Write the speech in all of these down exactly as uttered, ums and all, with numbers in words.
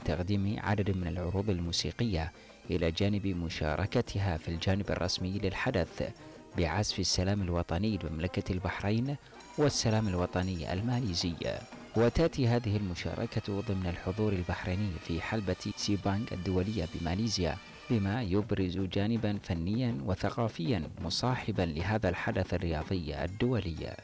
بتقديم عدد من العروض الموسيقية إلى جانب مشاركتها في الجانب الرسمي للحدث بعزف السلام الوطني لمملكة البحرين والسلام الوطني الماليزي. وتأتي هذه المشاركة ضمن الحضور البحريني في حلبة سيبانغ الدولية بماليزيا، بما يبرز جانبا فنيا وثقافيا مصاحبا لهذا الحدث الرياضي الدولي.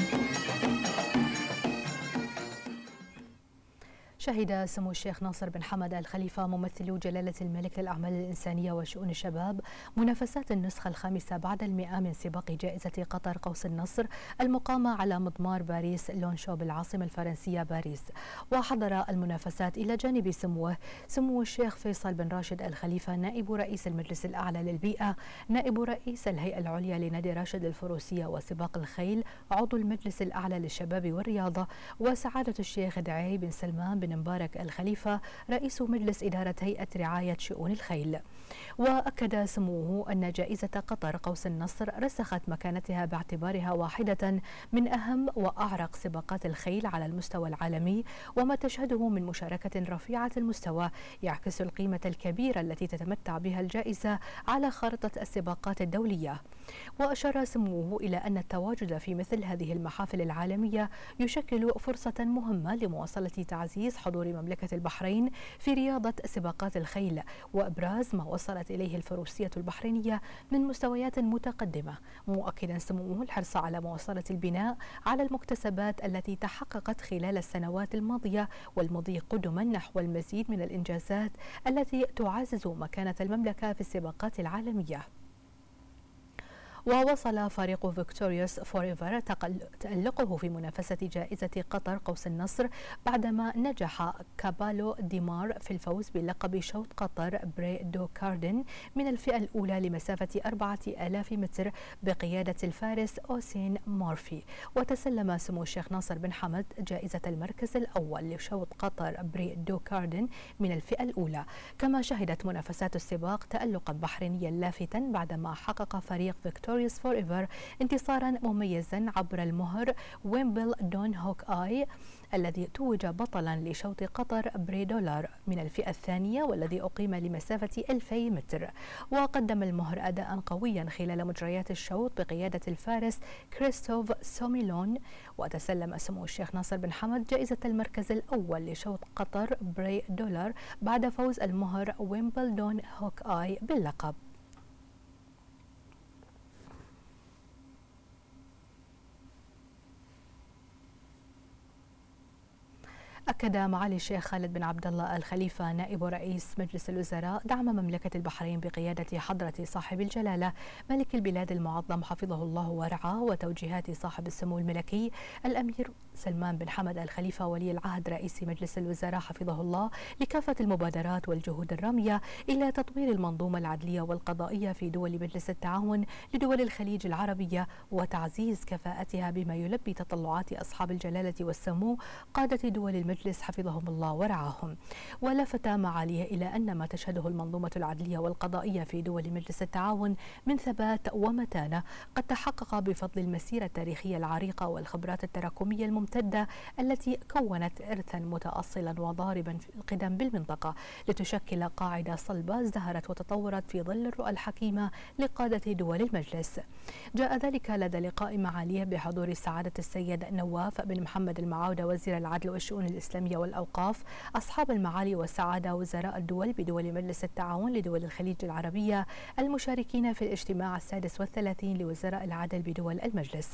شهد سمو الشيخ ناصر بن حمد الخليفة ممثل جلالة الملك للأعمال الإنسانية وشؤون الشباب منافسات النسخة الخامسة بعد المئة من سباق جائزة قطر قوس النصر المقامة على مضمار باريس لون شو بالعاصمة الفرنسية باريس. وحضر المنافسات إلى جانب سموه سمو الشيخ فيصل بن راشد الخليفة نائب رئيس المجلس الأعلى للبيئة، نائب رئيس الهيئة العليا لنادي راشد الفروسية وسباق الخيل، عضو المجلس الأعلى للشباب والرياضة، وسعادة الشيخ دعي بن سلمان بن مبارك الخليفة رئيس مجلس إدارة هيئة رعاية شؤون الخيل. وأكد سموه أن جائزة قطر قوس النصر رسخت مكانتها باعتبارها واحدة من أهم وأعرق سباقات الخيل على المستوى العالمي، وما تشهده من مشاركة رفيعة المستوى يعكس القيمة الكبيرة التي تتمتع بها الجائزة على خارطة السباقات الدولية. وأشار سموه إلى أن التواجد في مثل هذه المحافل العالمية يشكل فرصة مهمة لمواصلة تعزيز حضور مملكة البحرين في رياضة سباقات الخيل وإبراز ما وصلت إليه الفروسية البحرينية من مستويات متقدمة، مؤكدا سموه الحرص على مواصلة البناء على المكتسبات التي تحققت خلال السنوات الماضية والمضي قدما نحو المزيد من الإنجازات التي تعزز مكانة المملكة في السباقات العالمية. ووصل فريق فيكتوريوس فوريفر تألقه في منافسة جائزة قطر قوس النصر بعدما نجح كابالو ديمار في الفوز بلقب شوط قطر بري دو كاردن من الفئة الأولى لمسافة أربعة آلاف متر بقيادة الفارس أوسين مورفي. وتسلم سمو الشيخ ناصر بن حمد جائزة المركز الأول لشوط قطر بري دو كاردن من الفئة الأولى. كما شهدت منافسات السباق تألقا بحرينيا لافتا بعدما حقق فريق فيكتوريوس فور ايفر انتصارا مميزا عبر المهر ويمبل دون هوك آي الذي توج بطلا لشوط قطر بري دولار من الفئة الثانية والذي أقيم لمسافة ألفي متر. وقدم المهر أداء قويا خلال مجريات الشوط بقيادة الفارس كريستوف سوميلون. وتسلم سمو الشيخ ناصر بن حمد جائزة المركز الأول لشوط قطر بري دولار بعد فوز المهر ويمبل دون هوك آي باللقب. أكد معالي الشيخ خالد بن عبد الله الخليفة نائب رئيس مجلس الوزراء دعم مملكة البحرين بقيادة حضرة صاحب الجلالة ملك البلاد المعظم حفظه الله ورعاه وتوجيهات صاحب السمو الملكي الأمير سلمان بن حمد الخليفة ولي العهد رئيس مجلس الوزراء حفظه الله لكافة المبادرات والجهود الرامية إلى تطوير المنظومة العدلية والقضائية في دول مجلس التعاون لدول الخليج العربية وتعزيز كفاءتها بما يلبي تطلعات أصحاب الجلالة والسمو قادة دول المجلس حفظهم الله ورعاهم. ولفت معاليه إلى أن ما تشهده المنظومة العدلية والقضائية في دول مجلس التعاون من ثبات ومتانة قد تحقق بفضل المسيرة التاريخية العريقة والخبرات التراكمية الممتدة التي كونت إرثا متأصلا وضاربا في القدم بالمنطقة لتشكل قاعدة صلبة ازدهرت وتطورت في ظل الرؤى الحكيمة لقادة دول المجلس. جاء ذلك لدى لقاء معاليه بحضور سعادة السيد نواف بن محمد المعاودة وزير العدل والشؤون الإسلامية والأوقاف، أصحاب المعالي والسعادة وزراء الدول بدول مجلس التعاون لدول الخليج العربية المشاركين في الاجتماع السادس والثلاثين لوزراء العدل بدول المجلس.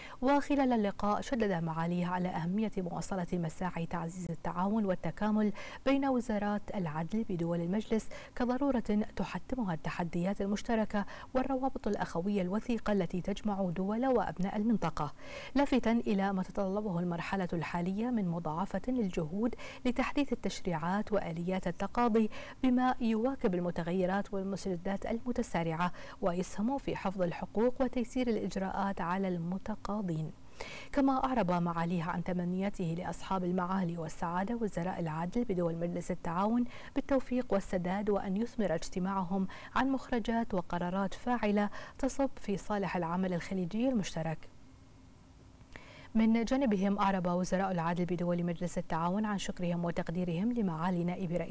وخلال اللقاء شدد معاليه على أهمية مواصلة مساعي تعزيز التعاون والتكامل بين وزارات العدل بدول المجلس كضرورة تحتمها التحديات المشتركة والروابط الأخوية الوثيقة التي تجمع دول وأبناء المنطقة، لافتا إلى ما تتطلبه المرحلة الحالية من مضاعفة للجهود لتحديث التشريعات وآليات التقاضي بما يواكب المتغيرات والمستجدات المتسارعة ويسهم في حفظ الحقوق وتيسير الإجراءات على المتقاضين. كما أعرب معاليه عن تمنياته لأصحاب المعالي والسعادة وزراء العدل بدول مجلس التعاون بالتوفيق والسداد وأن يثمر اجتماعهم عن مخرجات وقرارات فاعلة تصب في صالح العمل الخليجي المشترك. من جانبهم أعرب وزراء العدل بدول مجلس التعاون عن شكرهم وتقديرهم لمعالي نائب رئيس